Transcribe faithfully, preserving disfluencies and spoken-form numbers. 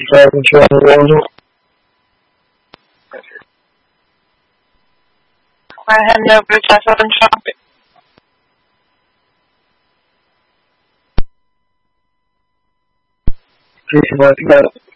driving to the water. I hand you over to Jessup and Sean. Jason, what you got?